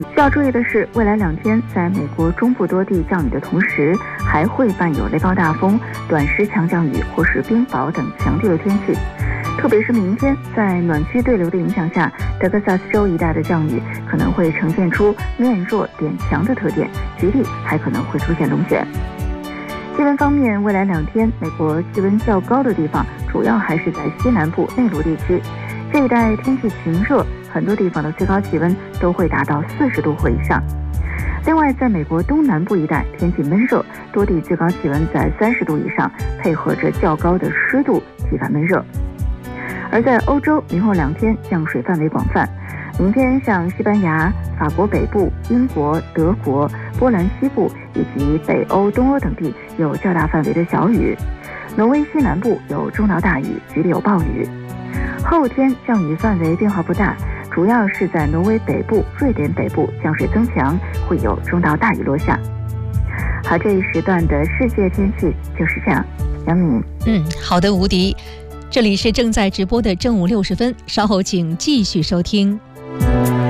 需要注意的是，未来2天在美国中部多地降雨的同时，还会伴有雷暴大风、短时强降雨或是冰雹等强对流天气。特别是明天，在暖区对流的影响下，德克萨斯州一带的降雨可能会呈现出面弱点强的特点，局地还可能会出现龙卷。气温方面，未来2天，美国气温较高的地方主要还是在西南部内陆地区，这一带天气晴热，很多地方的最高气温都会达到40度或以上。另外，在美国东南部一带，天气闷热，多地最高气温在30度以上，配合着较高的湿度，体感闷热。而在欧洲，明后2天降水范围广泛。明天像西班牙、法国北部、英国、德国、波兰西部以及北欧、东欧等地有较大范围的小雨，挪威西南部有中到大雨，局里有暴雨。后天降雨范围变化不大，主要是在挪威北部、瑞典北部降水增强，会有中到大雨落下。好，这一时段的世界天气就是这样。杨敏， 好的，吴迪。这里是正在直播的正午60分，稍后请继续收听。